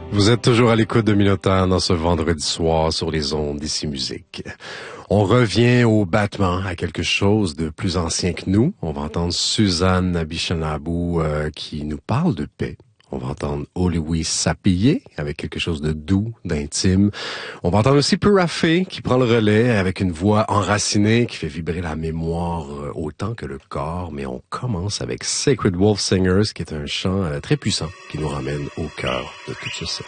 Vous êtes toujours à l'écoute de Minotaur dans ce vendredi soir sur les ondes d'Ici Musique. On revient au Batman, à quelque chose de plus ancien que nous. On va entendre Suzanne Abichanabou qui nous parle de paix. On va entendre Louis Sapillé avec quelque chose de doux, d'intime. On va entendre aussi Purafé qui prend le relais avec une voix enracinée qui fait vibrer la mémoire autant que le corps. Mais on commence avec Sacred Wolf Singers qui est un chant très puissant qui nous ramène au cœur de tout ceci.